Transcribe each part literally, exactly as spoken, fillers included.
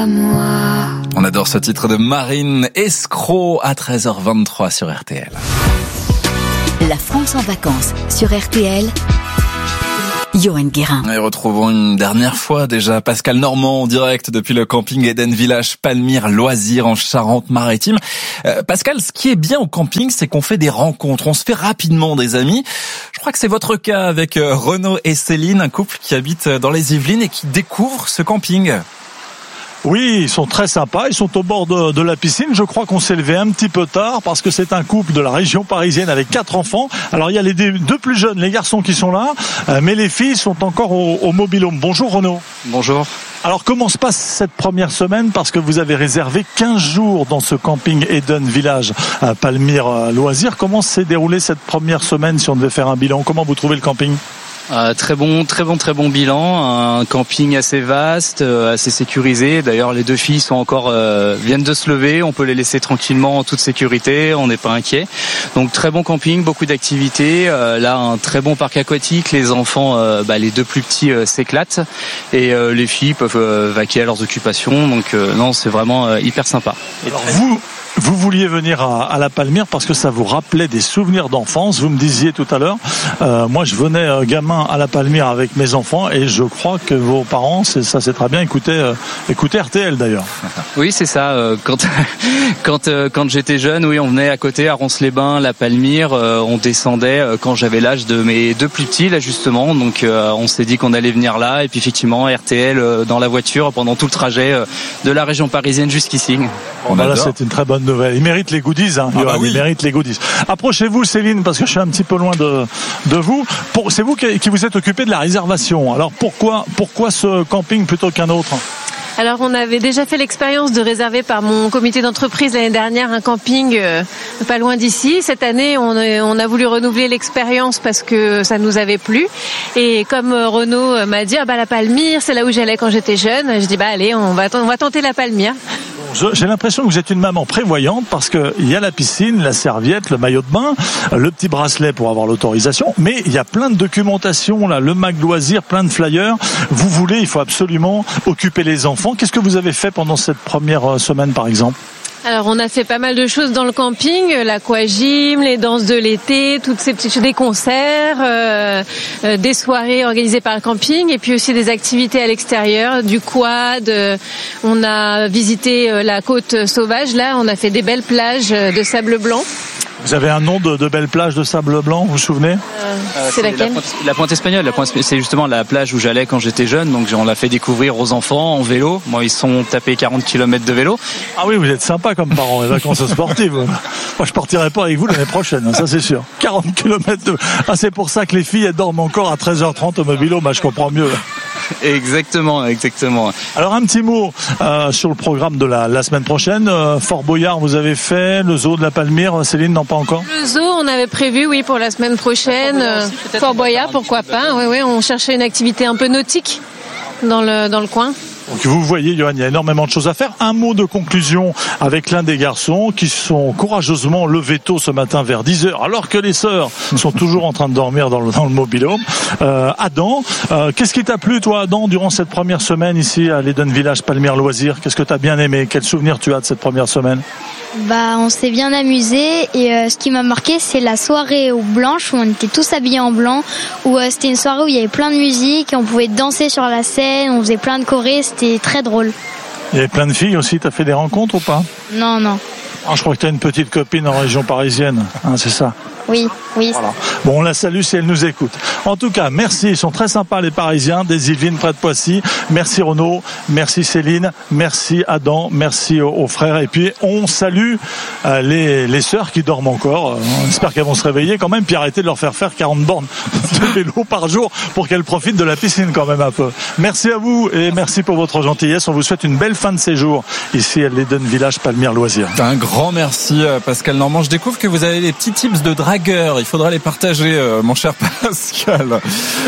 moi. On adore ce titre de Marine, Escroc, à treize heures vingt-trois sur R T L. La France en vacances sur R T L. Johan Guérin. Et retrouvons une dernière fois déjà Pascal Normand en direct depuis le camping Eden Village Palmyre Loisirs en Charente-Maritime. Euh, Pascal, ce qui est bien au camping, c'est qu'on fait des rencontres, on se fait rapidement des amis. Je crois que c'est votre cas avec euh, Renaud et Céline, un couple qui habite dans les Yvelines et qui découvre ce camping. Oui, ils sont très sympas, ils sont au bord de, de la piscine. Je crois qu'on s'est levé un petit peu tard parce que c'est un couple de la région parisienne avec quatre enfants. Alors il y a les deux plus jeunes, les garçons qui sont là, mais les filles sont encore au, au mobil-home. Bonjour Renaud. Bonjour. Alors comment se passe cette première semaine, parce que vous avez réservé quinze jours dans ce camping Eden Village à Palmyre Loisirs. Comment s'est déroulée cette première semaine si on devait faire un bilan? Comment vous trouvez le camping? Euh, très bon, très bon, très bon bilan. Un camping assez vaste, euh, assez sécurisé. D'ailleurs, les deux filles sont encore euh, viennent de se lever. On peut les laisser tranquillement en toute sécurité. On n'est pas inquiet. Donc très bon camping, beaucoup d'activités. Euh, là, un très bon parc aquatique. Les enfants, euh, bah, les deux plus petits euh, s'éclatent et euh, les filles peuvent euh, vaquer à leurs occupations. Donc euh, non, c'est vraiment euh, hyper sympa. Et Alors vous. Vous vouliez venir à, à la Palmyre parce que ça vous rappelait des souvenirs d'enfance. Vous me disiez tout à l'heure, euh, moi je venais euh, gamin à la Palmyre avec mes enfants et je crois que vos parents, c'est, ça c'est très bien, écoutez, euh, écoutez R T L d'ailleurs. Oui, c'est ça. Euh, quand quand euh, quand j'étais jeune, oui, on venait à côté à Ronces-les-Bains, la Palmyre. Euh, on descendait euh, quand j'avais l'âge de mes deux plus petits là justement. Donc euh, on s'est dit qu'on allait venir là et puis effectivement R T L euh, dans la voiture pendant tout le trajet euh, de la région parisienne jusqu'ici. Bon, bah là, c'est une très bonne nouvelle. Il mérite les goodies, hein. Ah bah oui. Il mérite les goodies. Approchez-vous, Céline, parce que je suis un petit peu loin de, de vous. Pour, c'est vous qui, qui vous êtes occupé de la réservation. Alors pourquoi, pourquoi ce camping plutôt qu'un autre? Alors on avait déjà fait l'expérience de réserver par mon comité d'entreprise l'année dernière un camping euh, pas loin d'ici. Cette année on a, on a voulu renouveler l'expérience parce que ça nous avait plu. Et comme Renaud m'a dit, ah bah la Palmyre, c'est là où j'allais quand j'étais jeune, je dis bah allez, on va, on va tenter la Palmyre. J'ai l'impression que vous êtes une maman prévoyante parce que il y a la piscine, la serviette, le maillot de bain, le petit bracelet pour avoir l'autorisation, mais il y a plein de documentation là, le mag loisir, plein de flyers. Vous voulez, il faut absolument occuper les enfants. Qu'est-ce que vous avez fait pendant cette première semaine par exemple? Alors on a fait pas mal de choses dans le camping, l'aquagym, les danses de l'été, toutes ces petites choses, des concerts, euh, euh, des soirées organisées par le camping et puis aussi des activités à l'extérieur, du quad. Euh, on a visité euh, la côte sauvage, là on a fait des belles plages de sable blanc. Vous avez un nom de, de belles plages de sable blanc, vous vous souvenez? euh, C'est, c'est laquelle? la pointe, la pointe espagnole. La pointe, c'est justement la plage où j'allais quand j'étais jeune, donc on l'a fait découvrir aux enfants en vélo. Moi, ils sont tapés quarante kilomètres de vélo. Ah oui, vous êtes sympa comme parents, les vacances sportives. Moi, je partirai pas avec vous l'année prochaine, ça c'est sûr. quarante kilomètres de... Ah, c'est pour ça que les filles, elles dorment encore à treize heures trente au mobilo, bah, je comprends mieux. Exactement, exactement. Alors un petit mot euh, sur le programme de la, la semaine prochaine. Euh, Fort Boyard, vous avez fait le zoo de la Palmyre. Céline, non pas encore? Le zoo, on avait prévu, oui, pour la semaine prochaine. Fort, Fort Boyard, pourquoi pas? Oui, oui, on cherchait une activité un peu nautique dans le dans le coin. Donc vous voyez, Johan, il y a énormément de choses à faire. Un mot de conclusion avec l'un des garçons qui sont courageusement levés tôt ce matin vers dix heures, alors que les sœurs sont toujours en train de dormir dans le, dans le mobil-home. Euh, Adam, euh, qu'est-ce qui t'a plu, toi, Adam, durant cette première semaine ici à l'Eden Village Palmyre Loisirs? Qu'est-ce que t'as bien aimé? Quel souvenir tu as de cette première semaine? Bah, on s'est bien amusé et euh, ce qui m'a marqué, c'est la soirée au blanche où on était tous habillés en blanc, où euh, c'était une soirée où il y avait plein de musique, on pouvait danser sur la scène, on faisait plein de chorés, c'était très drôle. Il y avait plein de filles aussi, t'as fait des rencontres ou pas? Non, non. Ah, je crois que t'as une petite copine en région parisienne, hein, c'est ça? Oui, oui. Voilà. Bon, on la salue si elle nous écoute. En tout cas, merci. Ils sont très sympas, les Parisiens, des Yvelines près de Poissy. Merci Renaud, merci Céline, merci Adam, merci aux, aux frères. Et puis, on salue euh, les, les sœurs qui dorment encore. On espère qu'elles vont se réveiller quand même, puis arrêter de leur faire faire quarante bornes de vélo par jour pour qu'elles profitent de la piscine quand même un peu. Merci à vous et merci pour votre gentillesse. On vous souhaite une belle fin de séjour ici à l'Eden Village Palmyre Loisirs. Un grand merci Pascal Normand. Je découvre que vous avez des petits tips de drague. Il faudra les partager, euh, mon cher Pascal.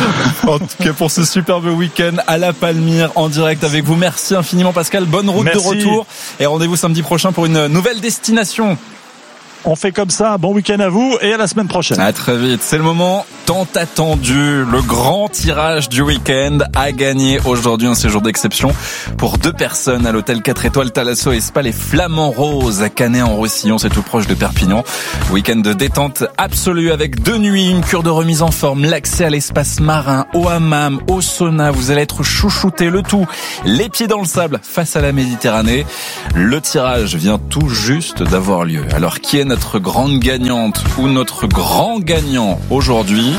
En tout cas, pour ce superbe week-end à la Palmyre, en direct avec vous. Merci infiniment, Pascal. Bonne route merci. De retour. Et rendez-vous samedi prochain pour une nouvelle destination. On fait comme ça. Bon week-end à vous et à la semaine prochaine. À très vite. C'est le moment tant attendu. Le grand tirage du week-end a gagné aujourd'hui un séjour d'exception pour deux personnes à l'hôtel quatre étoiles Thalasso et Spa les Flamands Roses à Canet-en-Roussillon. C'est tout proche de Perpignan. Week-end de détente absolue avec deux nuits, une cure de remise en forme, l'accès à l'espace marin, au hammam, au sauna. Vous allez être chouchouté, le tout les pieds dans le sable face à la Méditerranée. Le tirage vient tout juste d'avoir lieu. Alors qui est notre grande gagnante ou notre grand gagnant aujourd'hui?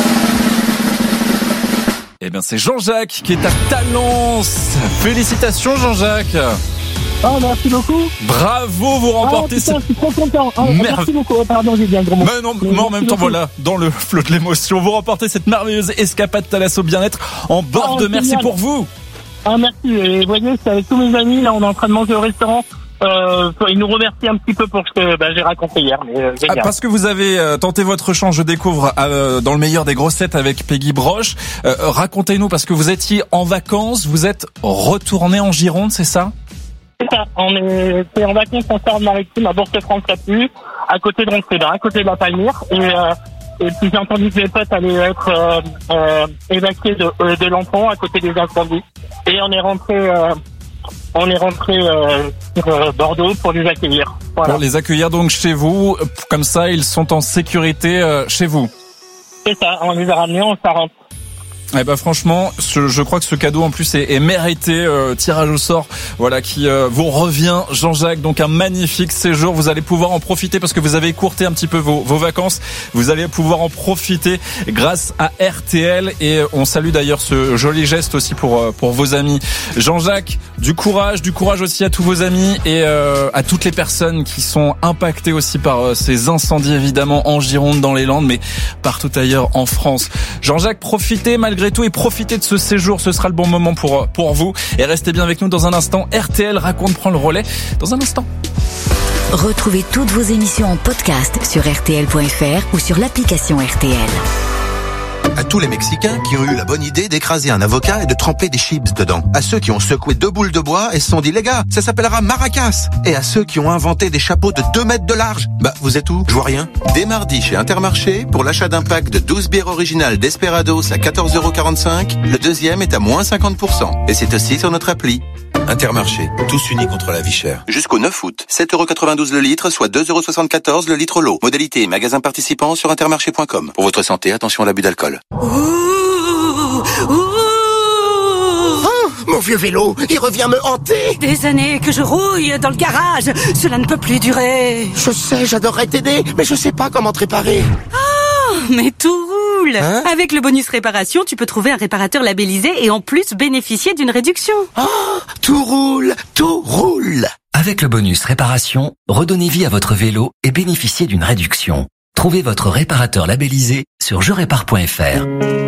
Eh bien, c'est Jean-Jacques qui est à Talence. Félicitations, Jean-Jacques. Oh, merci beaucoup. Bravo, vous remportez. Ah, putain, je suis trop content. Oh, Mer... Merci beaucoup. Oh, pardon, j'ai dit un gros mot. Mais non, mais en même temps, beaucoup. Voilà, dans le flot de l'émotion, vous remportez cette merveilleuse escapade Thalasso Bien-être en bord oh, de mer. Merci pour vous. Ah, merci. Et vous voyez, c'est avec tous mes amis. Là, on est en train de manger au restaurant. Euh, ils nous remercient un petit peu pour ce que bah, j'ai raconté hier. Mais, euh, ah, parce que vous avez euh, tenté votre chance, je découvre, euh, dans le meilleur des grosses têtes avec Peggy Broche. Euh, racontez-nous, parce que vous étiez en vacances, vous êtes retourné en Gironde, c'est ça? C'est ça. On est en vacances en Charente-Maritime à Bourg-de-France-la-Pluie, à côté de Roncesvalles, à côté de la Palmyre. Et, euh, et puis j'ai entendu que les potes allaient être euh, euh, évacués de, euh, de l'Enfant, à côté des incendies. Et on est rentré... Euh, On est rentré euh, sur euh, Bordeaux pour les accueillir. Voilà. Pour les accueillir donc chez vous, comme ça ils sont en sécurité euh, chez vous. C'est ça, on les a ramenés en Charente. Eh ben franchement, ce, je crois que ce cadeau en plus est, est mérité. Euh, tirage au sort, voilà, qui euh, vous revient, Jean-Jacques. Donc un magnifique séjour. Vous allez pouvoir en profiter parce que vous avez écourté un petit peu vos, vos vacances. Vous allez pouvoir en profiter grâce à R T L. Et on salue d'ailleurs ce joli geste aussi pour pour vos amis. Jean-Jacques, du courage, du courage aussi à tous vos amis et euh, à toutes les personnes qui sont impactées aussi par euh, ces incendies évidemment en Gironde, dans les Landes, mais partout ailleurs en France. Jean-Jacques, profitez malgré tout et profitez de ce séjour, ce sera le bon moment pour pour vous. Et restez bien avec nous dans un instant. R T L raconte, prend le relais dans un instant. Retrouvez toutes vos émissions en podcast sur R T L point F R ou sur l'application R T L. À tous les Mexicains qui ont eu la bonne idée d'écraser un avocat et de tremper des chips dedans. À ceux qui ont secoué deux boules de bois et se sont dit, les gars, ça s'appellera maracas. Et à ceux qui ont inventé des chapeaux de deux mètres de large. Bah, vous êtes où? Je vois rien. Dès mardi chez Intermarché, pour l'achat d'un pack de douze bières originales Desperados à quatorze euros quarante-cinq, le deuxième est à moins cinquante pour cent. Et c'est aussi sur notre appli. Intermarché, tous unis contre la vie chère. Jusqu'au neuf août, sept euros quatre-vingt-douze le litre, soit deux euros soixante-quatorze le litre l'eau. Modalité magasin participant sur intermarché point com. Pour votre santé, attention à l'abus d'alcool. Ouh, ouh. Oh, mon vieux vélo, il revient me hanter. Des années que je rouille dans le garage, cela ne peut plus durer. Je sais, j'adorerais t'aider, mais je sais pas comment te réparer. Oh, mais tout roule. Hein? Avec le bonus réparation, tu peux trouver un réparateur labellisé et en plus bénéficier d'une réduction. Oh, tout roule, tout roule. Avec le bonus réparation, redonnez vie à votre vélo et bénéficiez d'une réduction. Trouvez votre réparateur labellisé sur je répare point F R.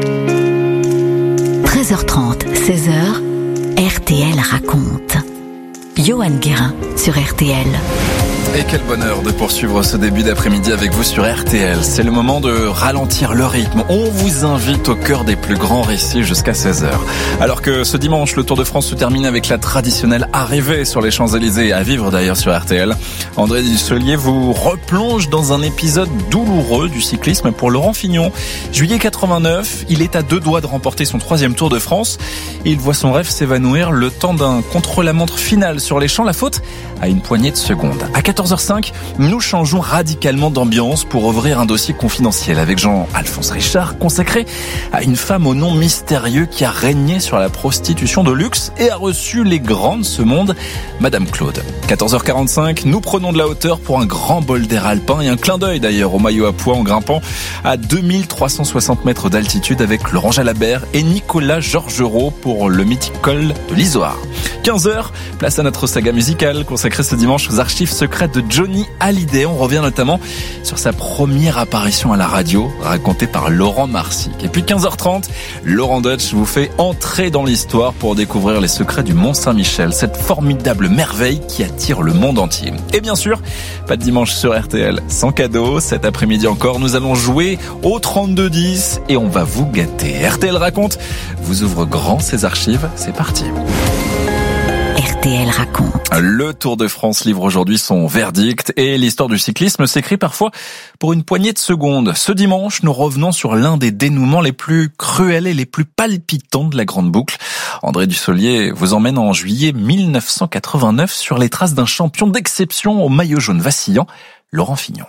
treize heures trente, seize heures, R T L raconte. Johan Guérin sur R T L. Et quel bonheur de poursuivre ce début d'après-midi avec vous sur R T L. C'est le moment de ralentir le rythme. On vous invite au cœur des plus grands récits jusqu'à seize heures. Alors que ce dimanche, le Tour de France se termine avec la traditionnelle arrivée sur les Champs-Élysées, à vivre d'ailleurs sur R T L. André Dussolier vous replonge dans un épisode douloureux du cyclisme pour Laurent Fignon. Juillet quatre-vingt-neuf, il est à deux doigts de remporter son troisième Tour de France. Il voit son rêve s'évanouir le temps d'un contre-la-montre final sur les champs. La faute à une poignée de secondes. À quatorze heures cinq, nous changeons radicalement d'ambiance pour ouvrir un dossier confidentiel avec Jean-Alphonse Richard consacré à une femme au nom mystérieux qui a régné sur la prostitution de luxe et a reçu les grands de ce monde, Madame Claude. quatorze heures quarante-cinq, nous prenons de la hauteur pour un grand bol d'air alpin et un clin d'œil d'ailleurs au maillot à pois en grimpant à deux mille trois cent soixante mètres d'altitude avec Laurent Jalabert et Nicolas Georgerot pour le mythique col de l'Isoire. quinze heures, place à notre saga musicale consacrée ce dimanche aux archives secrètes de Johnny Hallyday. On revient notamment sur sa première apparition à la radio, racontée par Laurent Marsic. Et puis quinze heures trente, Laurent Deutsch vous fait entrer dans l'histoire pour découvrir les secrets du Mont Saint-Michel, cette formidable merveille qui attire le monde entier. Et bien sûr, pas de dimanche sur R T L sans cadeau. Cet après-midi encore, nous allons jouer au trente-deux dix et on va vous gâter. R T L raconte, vous ouvre grand ses archives, c'est parti. R T L raconte. Le Tour de France livre aujourd'hui son verdict et l'histoire du cyclisme s'écrit parfois pour une poignée de secondes. Ce dimanche, nous revenons sur l'un des dénouements les plus cruels et les plus palpitants de la Grande Boucle. André Dussolier vous emmène en juillet mille neuf cent quatre-vingt-neuf sur les traces d'un champion d'exception au maillot jaune vacillant, Laurent Fignon.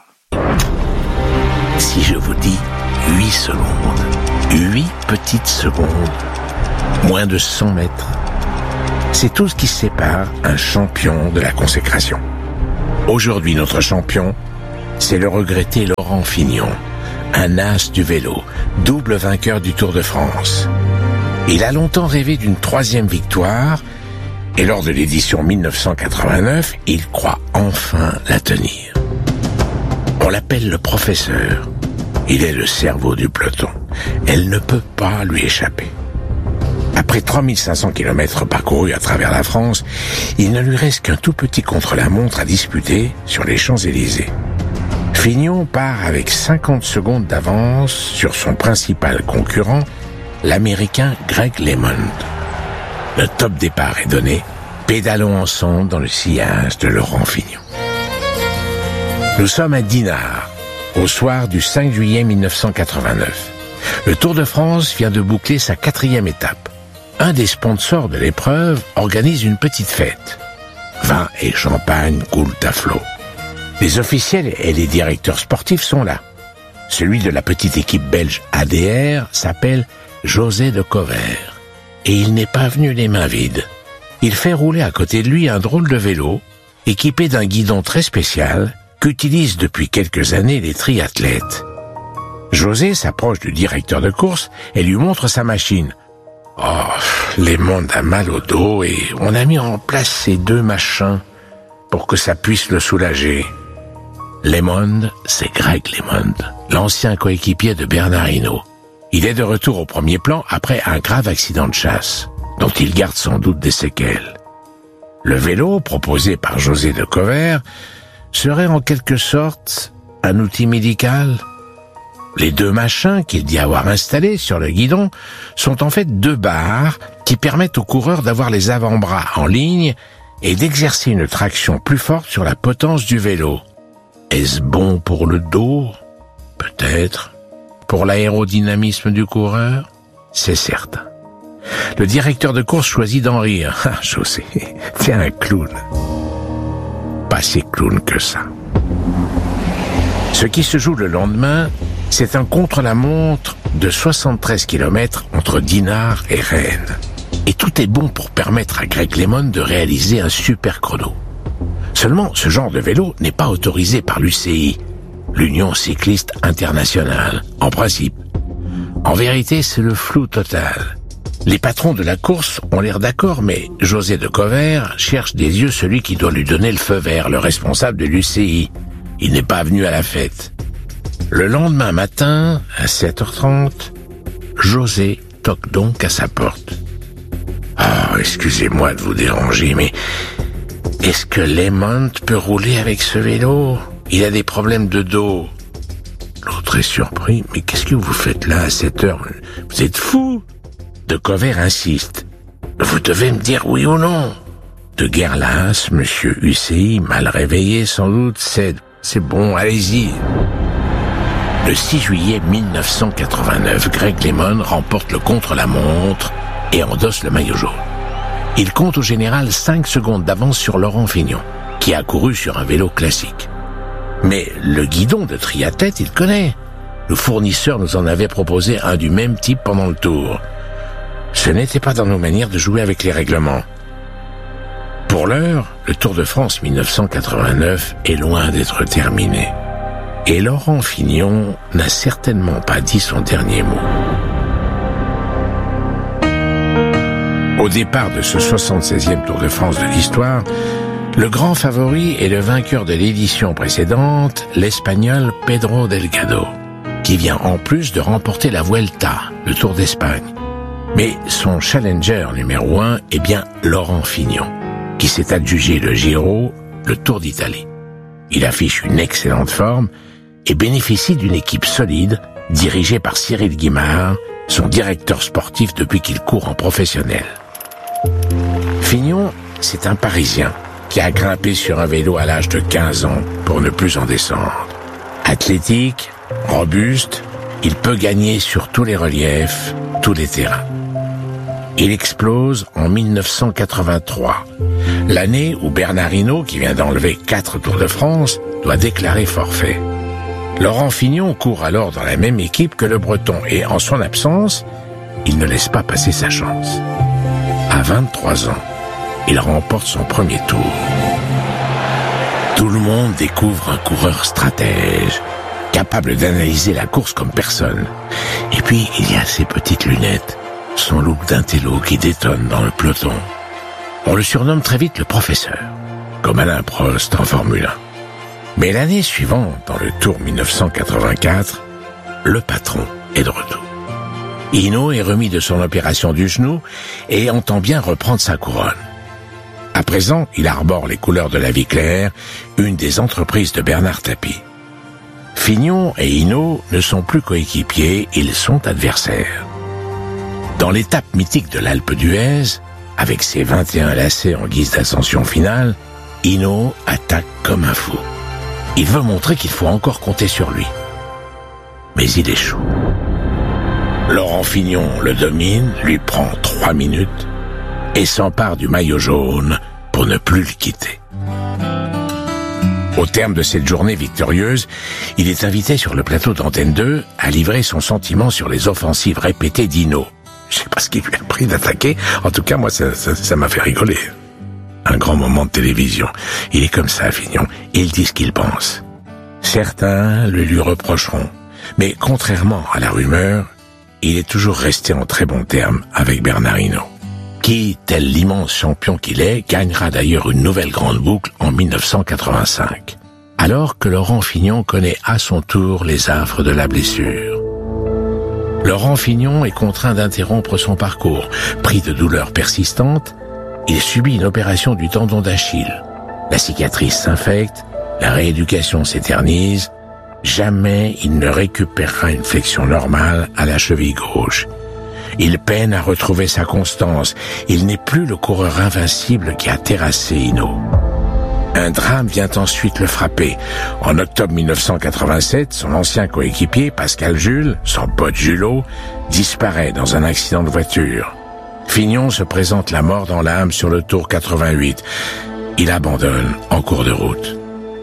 Si je vous dis huit secondes, huit petites secondes, moins de cent mètres, c'est tout ce qui sépare un champion de la consécration. Aujourd'hui, notre champion, c'est le regretté Laurent Fignon, un as du vélo, double vainqueur du Tour de France. Il a longtemps rêvé d'une troisième victoire, et lors de l'édition mille neuf cent quatre-vingt-neuf, il croit enfin la tenir. On l'appelle le professeur. Il est le cerveau du peloton. Elle ne peut pas lui échapper. Après trois mille cinq cents kilomètres parcourus à travers la France, il ne lui reste qu'un tout petit contre-la-montre à disputer sur les Champs-Élysées. Fignon part avec cinquante secondes d'avance sur son principal concurrent, l'Américain Greg LeMond. Le top départ est donné, pédalons ensemble dans le sillage de Laurent Fignon. Nous sommes à Dinard, au soir du cinq juillet mille neuf cent quatre-vingt-neuf. Le Tour de France vient de boucler sa quatrième étape. Un des sponsors de l'épreuve organise une petite fête. Vin et champagne coulent à flot. Les officiels et les directeurs sportifs sont là. Celui de la petite équipe belge A D R s'appelle José de Covert. Et il n'est pas venu les mains vides. Il fait rouler à côté de lui un drôle de vélo, équipé d'un guidon très spécial, qu'utilisent depuis quelques années les triathlètes. José s'approche du directeur de course et lui montre sa machine. Oh, LeMond a mal au dos et on a mis en place ces deux machins pour que ça puisse le soulager. LeMond, c'est Greg LeMond, l'ancien coéquipier de Bernard Hinault. Il est de retour au premier plan après un grave accident de chasse, dont il garde sans doute des séquelles. Le vélo, proposé par José de Covert, serait en quelque sorte un outil médical. Les deux machins qu'il dit avoir installés sur le guidon sont en fait deux barres qui permettent aux coureurs d'avoir les avant-bras en ligne et d'exercer une traction plus forte sur la potence du vélo. Est-ce bon pour le dos? Peut-être. Pour l'aérodynamisme du coureur? C'est certain. Le directeur de course choisit d'en rire. Ah, José, t'es un clown. Pas si clown que ça. Ce qui se joue le lendemain, c'est un contre-la-montre de soixante-treize kilomètres entre Dinard et Rennes. Et tout est bon pour permettre à Greg LeMond de réaliser un super chrono. Seulement, ce genre de vélo n'est pas autorisé par l'U C I, l'Union cycliste internationale, en principe. En vérité, c'est le flou total. Les patrons de la course ont l'air d'accord, mais José de Covert cherche des yeux celui qui doit lui donner le feu vert, le responsable de l'U C I. Il n'est pas venu à la fête. Le lendemain matin, à sept heures trente, José toque donc à sa porte. Ah, oh, excusez-moi de vous déranger, mais est-ce que LeMond peut rouler avec ce vélo? Il a des problèmes de dos. L'autre est surpris. Mais qu'est-ce que vous faites là à cette heure? Vous êtes fou? De Covert insiste. Vous devez me dire oui ou non. De guerre lasse, monsieur U C I, mal réveillé sans doute, cède. C'est bon, allez-y. Le six juillet mille neuf cent quatre-vingt-neuf, Greg LeMond remporte le contre-la-montre et endosse le maillot jaune. Il compte au général cinq secondes d'avance sur Laurent Fignon, qui a couru sur un vélo classique. Mais le guidon de triathlète, il connaît. Le fournisseur nous en avait proposé un du même type pendant le tour. Ce n'était pas dans nos manières de jouer avec les règlements. Pour l'heure, le Tour de France mille neuf cent quatre-vingt-neuf est loin d'être terminé. Et Laurent Fignon n'a certainement pas dit son dernier mot. Au départ de ce soixante-seizième Tour de France de l'histoire, le grand favori est le vainqueur de l'édition précédente, l'Espagnol Pedro Delgado, qui vient en plus de remporter la Vuelta, le Tour d'Espagne. Mais son challenger numéro un est bien Laurent Fignon, qui s'est adjugé le Giro, le Tour d'Italie. Il affiche une excellente forme et bénéficie d'une équipe solide, dirigée par Cyril Guimard, son directeur sportif depuis qu'il court en professionnel. Fignon, c'est un Parisien qui a grimpé sur un vélo à l'âge de quinze ans pour ne plus en descendre. Athlétique, robuste, il peut gagner sur tous les reliefs, tous les terrains. Il explose en mille neuf cent quatre-vingt-trois, l'année où Bernard Hinault, qui vient d'enlever quatre Tours de France, doit déclarer forfait. Laurent Fignon court alors dans la même équipe que le Breton et, en son absence, il ne laisse pas passer sa chance. À vingt-trois ans, il remporte son premier tour. Tout le monde découvre un coureur stratège, capable d'analyser la course comme personne. Et puis, il y a ses petites lunettes, son look d'intello qui détonne dans le peloton. On le surnomme très vite le professeur, comme Alain Prost en Formule un. Mais l'année suivante, dans le Tour mille neuf cent quatre-vingt-quatre, le patron est de retour. Hinault est remis de son opération du genou et entend bien reprendre sa couronne. À présent, il arbore les couleurs de la Vie Claire, une des entreprises de Bernard Tapie. Fignon et Hinault ne sont plus coéquipiers, ils sont adversaires. Dans l'étape mythique de l'Alpe d'Huez, avec ses vingt et un lacets en guise d'ascension finale, Hinault attaque comme un fou. Il veut montrer qu'il faut encore compter sur lui. Mais il échoue. Laurent Fignon le domine, lui prend trois minutes et s'empare du maillot jaune pour ne plus le quitter. Au terme de cette journée victorieuse, il est invité sur le plateau d'Antenne deux à livrer son sentiment sur les offensives répétées d'Hinault. Je sais pas ce qui lui a pris d'attaquer, en tout cas moi ça, ça, ça m'a fait rigoler. Un grand moment de télévision. Il est comme ça, Fignon. Il dit ce qu'il pense. Certains le lui reprocheront. Mais contrairement à la rumeur, il est toujours resté en très bons termes avec Bernard Hinault, qui, tel l'immense champion qu'il est, gagnera d'ailleurs une nouvelle grande boucle en mille neuf cent quatre-vingt-cinq. Alors que Laurent Fignon connaît à son tour les affres de la blessure. Laurent Fignon est contraint d'interrompre son parcours. Pris de douleurs persistantes, il subit une opération du tendon d'Achille. La cicatrice s'infecte, la rééducation s'éternise. Jamais il ne récupérera une flexion normale à la cheville gauche. Il peine à retrouver sa constance. Il n'est plus le coureur invincible qui a terrassé Hinault. Un drame vient ensuite le frapper. En octobre mille neuf cent quatre-vingt-sept, son ancien coéquipier, Pascal Jules, son pote Julot, disparaît dans un accident de voiture. Fignon se présente la mort dans l'âme sur le Tour quatre-vingt-huit. Il abandonne en cours de route.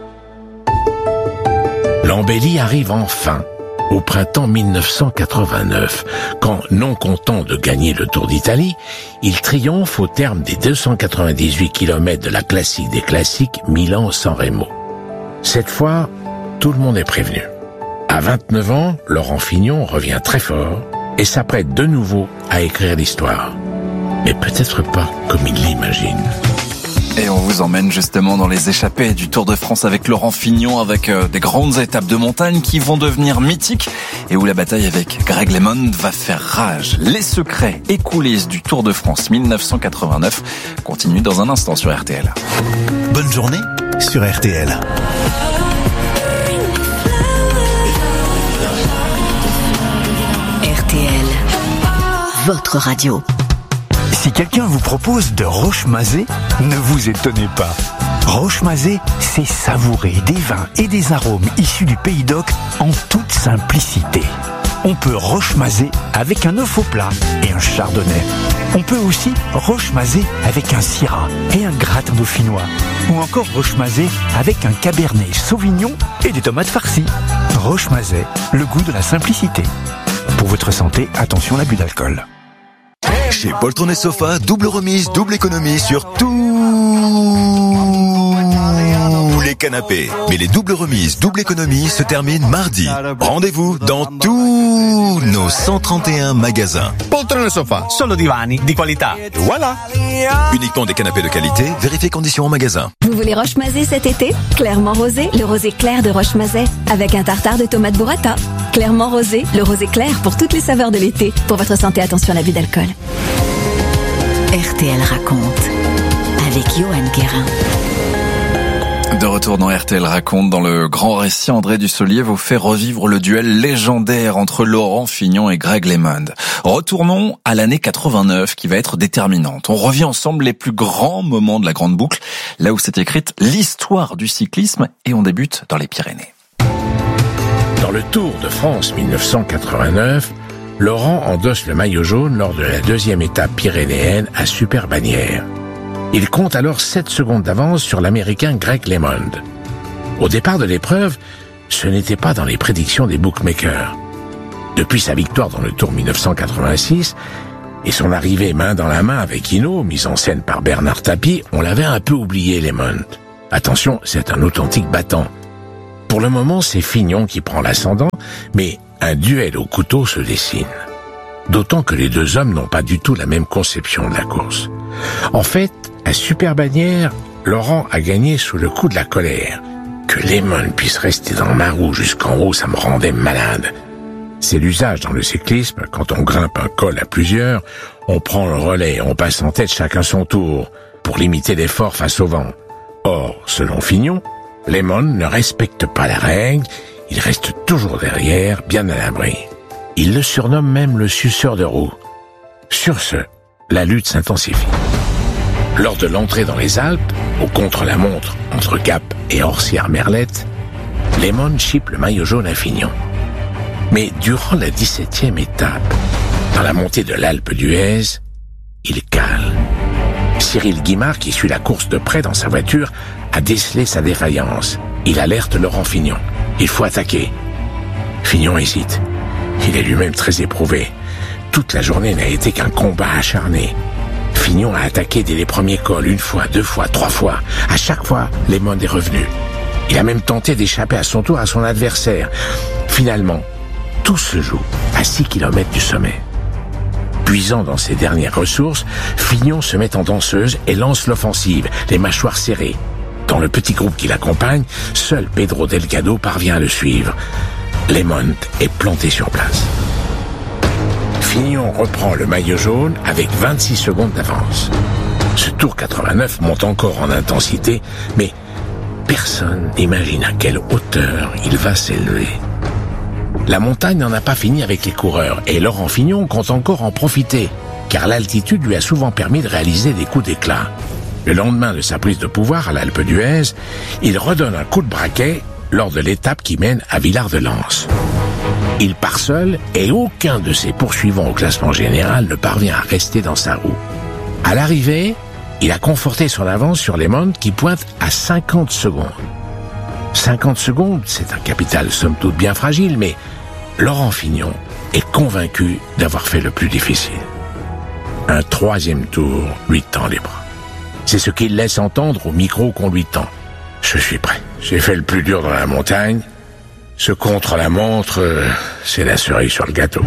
L'embellie arrive enfin au printemps mille neuf cent quatre-vingt-neuf, quand, non content de gagner le Tour d'Italie, il triomphe au terme des deux cent quatre-vingt-dix-huit kilomètres de la classique des classiques Milan-San Remo. Cette fois, tout le monde est prévenu. À vingt-neuf ans, Laurent Fignon revient très fort et s'apprête de nouveau à écrire l'histoire. Mais peut-être pas comme il l'imagine. Et on vous emmène justement dans les échappées du Tour de France avec Laurent Fignon, avec euh, des grandes étapes de montagne qui vont devenir mythiques et où la bataille avec Greg LeMond va faire rage. Les secrets et coulisses du Tour de France mille neuf cent quatre-vingt-neuf continuent dans un instant sur R T L. Bonne journée sur R T L. R T L, votre radio. Si quelqu'un vous propose de Roche-Mazet, ne vous étonnez pas. Roche-Mazet, c'est savourer des vins et des arômes issus du Pays d'Oc en toute simplicité. On peut Roche-Mazet avec un œuf au plat et un chardonnay. On peut aussi Roche-Mazet avec un syrah et un gratin dauphinois. Ou encore Roche-Mazet avec un cabernet sauvignon et des tomates farcies. Roche-Mazet, le goût de la simplicité. Pour votre santé, attention à l'abus d'alcool. Chez Poltron et Sofa, double remise, double économie sur tous les canapés. Mais les doubles remises, double économie se terminent mardi. Rendez-vous dans tous nos cent trente et un magasins. Poltron et Sofa, solo divani di qualità. Et voilà. Uniquement des canapés de qualité, vérifiez conditions en magasin. Vous voulez Roche-Mazet cet été? Clairement rosé, le rosé clair de Roche-Mazet, avec un tartare de tomates burrata. Clairement rosé, le rosé clair pour toutes les saveurs de l'été. Pour votre santé, attention à l'abus d'alcool. R T L raconte avec Johan Guérin. De retour dans R T L Raconte, dans le grand récit, André Dussolier vous fait revivre le duel légendaire entre Laurent Fignon et Greg LeMond. Retournons à l'année quatre-vingt-neuf qui va être déterminante. On revient ensemble les plus grands moments de la Grande Boucle, là où s'est écrite l'histoire du cyclisme, et on débute dans les Pyrénées. Dans le Tour de France dix-neuf cent quatre-vingt-neuf, Laurent endosse le maillot jaune lors de la deuxième étape pyrénéenne à Super-Bagnères. Il compte alors sept secondes d'avance sur l'Américain Greg LeMond. Au départ de l'épreuve, ce n'était pas dans les prédictions des bookmakers. Depuis sa victoire dans le Tour dix-neuf cent quatre-vingt-six et son arrivée main dans la main avec Hinault, mise en scène par Bernard Tapie, on l'avait un peu oublié LeMond. Attention, c'est un authentique battant. Pour le moment, c'est Fignon qui prend l'ascendant, mais un duel au couteau se dessine. D'autant que les deux hommes n'ont pas du tout la même conception de la course. En fait, à Super-Bagnères, Laurent a gagné sous le coup de la colère. Que LeMond puisse rester dans ma roue jusqu'en haut, ça me rendait malade. C'est l'usage dans le cyclisme, quand on grimpe un col à plusieurs, on prend le relais, on passe en tête chacun son tour, pour limiter l'effort face au vent. Or, selon Fignon, LeMond ne respecte pas la règle, il reste toujours derrière, bien à l'abri. Il le surnomme même le suceur de roue. Sur ce, la lutte s'intensifie. Lors de l'entrée dans les Alpes, au contre-la-montre entre Gap et Orsières-Merlette, LeMond chipe le maillot jaune à Fignon. Mais durant la dix-septième étape, dans la montée de l'Alpe d'Huez, il cale. Cyril Guimard, qui suit la course de près dans sa voiture, a décelé sa défaillance. Il alerte Laurent Fignon. Il faut attaquer. Fignon hésite. Il est lui-même très éprouvé. Toute la journée n'a été qu'un combat acharné. Fignon a attaqué dès les premiers cols, une fois, deux fois, trois fois. À chaque fois, LeMond est revenu. Il a même tenté d'échapper à son tour à son adversaire. Finalement, tout se joue à six kilomètres du sommet. Puisant dans ses dernières ressources, Fignon se met en danseuse et lance l'offensive, les mâchoires serrées. Dans le petit groupe qui l'accompagne, seul Pedro Delgado parvient à le suivre. LeMond est planté sur place. Fignon reprend le maillot jaune avec vingt-six secondes d'avance. Ce Tour quatre-vingt-neuf monte encore en intensité, mais personne n'imagine à quelle hauteur il va s'élever. La montagne n'en a pas fini avec les coureurs, et Laurent Fignon compte encore en profiter, car l'altitude lui a souvent permis de réaliser des coups d'éclat. Le lendemain de sa prise de pouvoir à l'Alpe d'Huez, il redonne un coup de braquet lors de l'étape qui mène à Villard-de-Lans. Il part seul et aucun de ses poursuivants au classement général ne parvient à rester dans sa roue. À l'arrivée, il a conforté son avance sur LeMond qui pointe à cinquante secondes. cinquante secondes, c'est un capital somme toute bien fragile, mais Laurent Fignon est convaincu d'avoir fait le plus difficile. Un troisième tour lui tend les bras. C'est ce qu'il laisse entendre au micro qu'on lui tend. Je suis prêt. J'ai fait le plus dur dans la montagne. Ce contre-la-montre, euh, c'est la cerise sur le gâteau.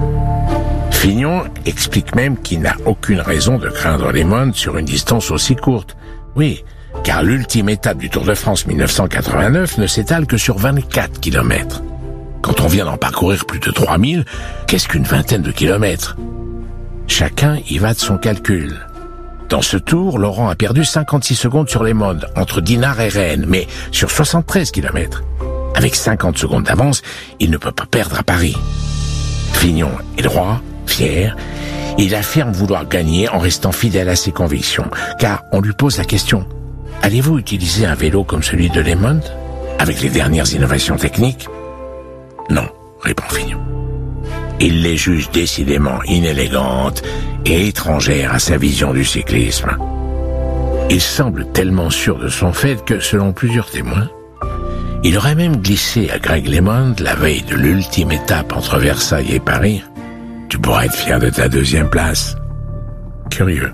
Fignon explique même qu'il n'a aucune raison de craindre LeMond sur une distance aussi courte. Oui, car l'ultime étape du Tour de France dix-neuf cent quatre-vingt-neuf ne s'étale que sur vingt-quatre kilomètres. Quand on vient d'en parcourir plus de trois mille, qu'est-ce qu'une vingtaine de kilomètres? Chacun y va de son calcul. Dans ce tour, Laurent a perdu cinquante-six secondes sur LeMond, entre Dinard et Rennes, mais sur soixante-treize kilomètres. Avec cinquante secondes d'avance, il ne peut pas perdre à Paris. Fignon est droit, fier. Il affirme vouloir gagner en restant fidèle à ses convictions, car on lui pose la question « Allez-vous utiliser un vélo comme celui de LeMond, avec les dernières innovations techniques ?» « Non », répond Fignon. Il les juge décidément inélégantes et étrangères à sa vision du cyclisme. Il semble tellement sûr de son fait que, selon plusieurs témoins, il aurait même glissé à Greg LeMond la veille de l'ultime étape entre Versailles et Paris. « Tu pourras être fier de ta deuxième place. » Curieux.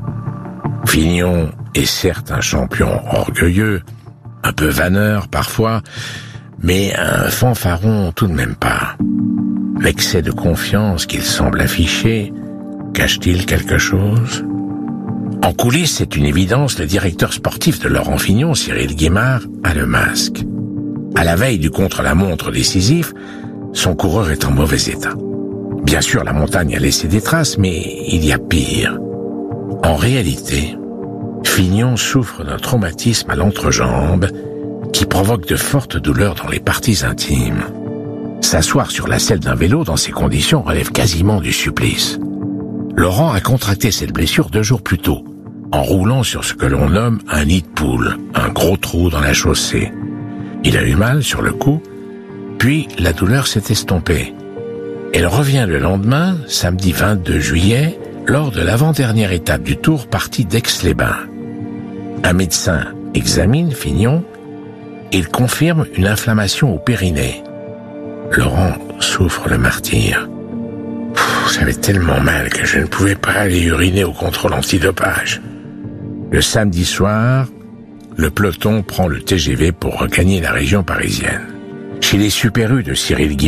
Fignon est certes un champion orgueilleux, un peu vanneur parfois, mais un fanfaron tout de même pas. L'excès de confiance qu'il semble afficher cache-t-il quelque chose? En coulisses, c'est une évidence, le directeur sportif de Laurent Fignon, Cyril Guimard, a le masque. À la veille du contre-la-montre décisif, son coureur est en mauvais état. Bien sûr, la montagne a laissé des traces, mais il y a pire. En réalité, Fignon souffre d'un traumatisme à l'entrejambe qui provoque de fortes douleurs dans les parties intimes. S'asseoir sur la selle d'un vélo dans ces conditions relève quasiment du supplice. Laurent a contracté cette blessure deux jours plus tôt, en roulant sur ce que l'on nomme un nid de poule, un gros trou dans la chaussée. Il a eu mal sur le cou, puis la douleur s'est estompée. Elle revient le lendemain, samedi vingt-deux juillet, lors de l'avant-dernière étape du Tour parti d'Aix-les-Bains. Un médecin examine Fignon. Il confirme une inflammation au périnée. Laurent souffre le martyre. Pff, j'avais tellement mal que je ne pouvais pas aller uriner au contrôle antidopage. Le samedi soir, le peloton prend le T G V pour regagner la région parisienne. Chez les Super U de Cyril Guimard,